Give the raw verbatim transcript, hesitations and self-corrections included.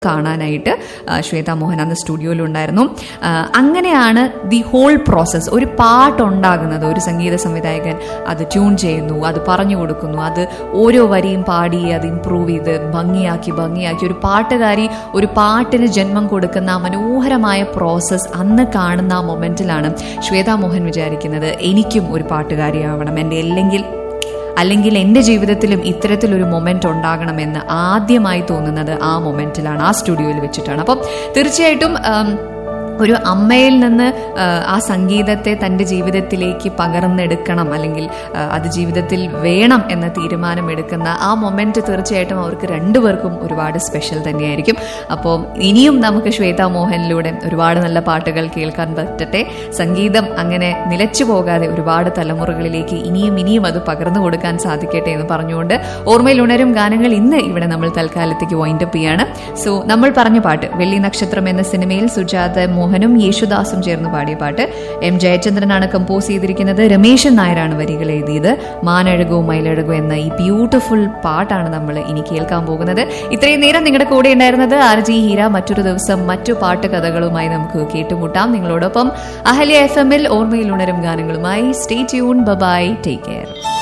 കാണാനായിട്ട് ശ്വേതാ മോഹൻ അന്ന് സ്റ്റുഡിയോയിലുണ്ടായിരുന്നു. അങ്ങനെയാണ് ദി ഹോൾ പ്രോസസ്സ്. ഒരു പാട്ടുണ്ടാകുന്നത്, ഒരു സംഗീത സംവിധായകൻ അത് ട്യൂൺ ചെയ്യുന്നു, അത് പറഞ്ഞു കൊടുക്കുന്നു, അത് ഓരോ വരിയും പാടി അത് ഇംപ്രൂവ് ചെയ്ത് ഭംഗിയാക്കി ഭംഗിയാക്കി ഒരു പാട്ടുകാരി ഒരു പാട്ടിന് ജന്മം കൊടുക്കുന്ന ആ മനോഹരമായ പ്രോസസ്സ് അന്ന് കാണുന്ന ആ മൊമെന്റിലാണ് ശ്വേതാ മോഹൻ വിചാരിക്കുന്നത് എനിക്കും ഒരു പാട്ടുകാരിയാവണം, എൻ്റെ അല്ലെങ്കിൽ അല്ലെങ്കിൽ എൻ്റെ ജീവിതത്തിലും ഇത്തരത്തിലൊരു മൊമെന്റ് ഉണ്ടാകണമെന്ന് ആദ്യമായി തോന്നുന്നത് ആ മൊമെന്റിലാണ്, ആ സ്റ്റുഡിയോയിൽ വെച്ചിട്ടാണ്. അപ്പം തീർച്ചയായിട്ടും ഒരു അമ്മയിൽ നിന്ന് ആ സംഗീതത്തെ തൻ്റെ ജീവിതത്തിലേക്ക് പകർന്നെടുക്കണം, അല്ലെങ്കിൽ അത് ജീവിതത്തിൽ വേണം എന്ന തീരുമാനമെടുക്കുന്ന ആ മൊമെന്റ് തീർച്ചയായിട്ടും അവർക്ക് രണ്ടുപേർക്കും ഒരുപാട് സ്പെഷ്യൽ തന്നെയായിരിക്കും. അപ്പോൾ ഇനിയും നമുക്ക് ശ്വേതാ മോഹനിലൂടെ ഒരുപാട് നല്ല പാട്ടുകൾ കേൾക്കാൻ പറ്റട്ടെ. സംഗീതം അങ്ങനെ നിലച്ചു പോകാതെ ഒരുപാട് തലമുറകളിലേക്ക് ഇനിയും ഇനിയും അത് പകർന്നു കൊടുക്കാൻ സാധിക്കട്ടെ എന്ന് പറഞ്ഞുകൊണ്ട് ഓർമ്മയിൽ ഉണരും ഗാനങ്ങൾ ഇന്ന് ഇവിടെ നമ്മൾ തൽക്കാലത്തേക്ക് വൈൻഡപ്പ് ചെയ്യാണ്. സോ നമ്മൾ പറഞ്ഞ പാട്ട് വെള്ളി നക്ഷത്രം എന്ന സിനിമയിൽ സുജാത മോഹനും യേശുദാസും ചേർന്ന് പാടിയ പാട്ട്. എം ജയചന്ദ്രനാണ് കമ്പോസ് ചെയ്തിരിക്കുന്നത്, രമേശൻ നായരാണ് വരികൾ എഴുതിയത്. മാനഴകോ മയിലഴകോ എന്ന ഈ ബ്യൂട്ടിഫുൾ പാട്ടാണ് നമ്മൾ ഇനി കേൾക്കാൻ പോകുന്നത്. ഇത്രയും നേരം നിങ്ങളുടെ കൂടെ ഉണ്ടായിരുന്നത് ആർ ജി ഹീര. മറ്റൊരു ദിവസം മറ്റു പാട്ട് കഥകളുമായി നമുക്ക് കേട്ടുമുട്ടാം. നിങ്ങളോടൊപ്പം അഹല്യ എഫ് എമ്മിൽ ഓർമ്മയിൽ ഉണരും ഗാനങ്ങളുമായി. Stay tune. By, take care.